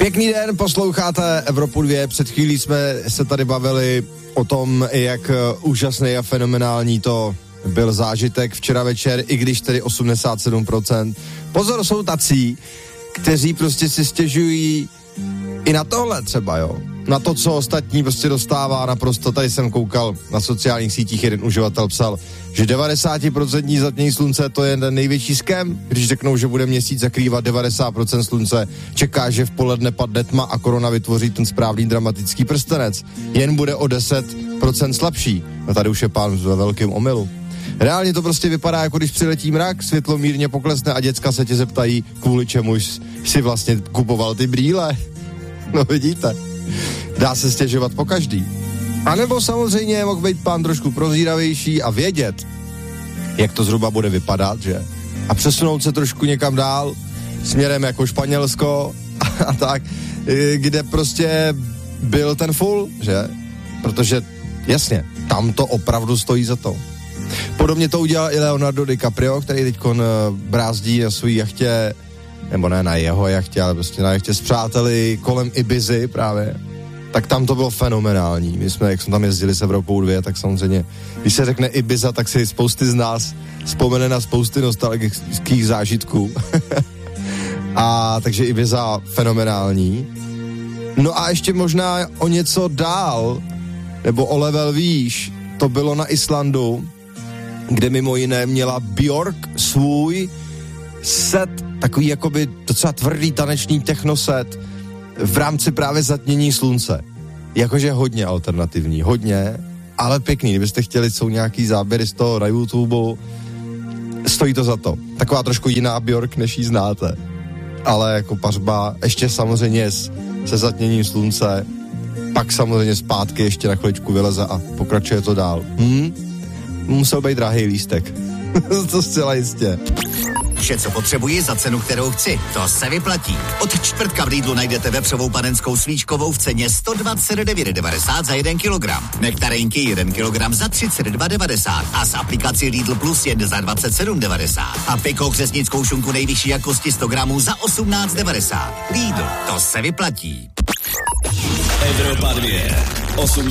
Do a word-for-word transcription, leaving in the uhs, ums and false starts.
Pěkný den, posloucháte Evropu dva. Před chvílí jsme se tady bavili o tom, jak úžasný a fenomenální to byl zážitek včera večer, i když tedy osmdesát sedm procent. Pozor, jsou tací, kteří prostě si stěžují i na tohle třeba, jo. Na to, co ostatní prostě dostává naprosto. Tady jsem koukal na sociálních sítích, jeden uživatel psal, že devadesát procent zatmění slunce to je ten největší skem. Když řeknou, že bude měsíc zakrývat devadesát procent slunce, čeká, že v poledne padne tma a korona vytvoří ten správný dramatický prstenec. Jen bude o deset procent slabší. No tady už je pán ve velkém omylu. Reálně to prostě vypadá, jako když přiletí mrak, světlo mírně poklesne a děcka se tě zeptají, kvůli čemu si vlastně kupoval ty brýle. No vidíte. Dá se stěžovat po každý. A nebo samozřejmě mohl být pán trošku prozíravější a vědět, jak to zhruba bude vypadat, že? A přesunout se trošku někam dál, směrem jako Španělsko a tak, kde prostě byl ten full, že? Protože, jasně, tam to opravdu stojí za to. Podobně to udělal i Leonardo DiCaprio, který teďkon brázdí na svý jachtě, nebo ne na jeho jachtě, ale prostě na jachtě s přáteli kolem Ibizy právě. Tak tam to bylo fenomenální. My jsme, jak jsme tam jezdili s Evropou dva, tak samozřejmě, když se řekne Ibiza, tak si spousty z nás vzpomene na spousty nostalgických zážitků. A takže Ibiza fenomenální. No a ještě možná o něco dál, nebo o level výš, to bylo na Islandu, kde mimo jiné měla Björk svůj set, takový jakoby docela tvrdý taneční technoset v rámci právě zatmění slunce. Jakože hodně alternativní, hodně, ale pěkný. Kdybyste chtěli, jsou nějaký záběry z toho na YouTube, stojí to za to. Taková trošku jiná Björk, než ji znáte. Ale jako pařba, ještě samozřejmě se zatměním slunce, pak samozřejmě zpátky ještě na chviličku vyleze a pokračuje to dál. Hm? Musel být drahý lístek. To zcela jistě. Vše, co potřebuji za cenu, kterou chci. To se vyplatí. Od čtvrtka v Lidlu najdete vepřovou panenskou svíčkovou v ceně sto dvacet devět devadesát za jeden kilogram. Nektarinky jeden kilogram za třicet dva devadesát a z aplikaci Lidl Plus jen za dvacet sedm devadesát. A piko křesnickou šunku nejvyšší jakosti sto gramů za osmnáct devadesát. Lidl, to se vyplatí. Evropa dva.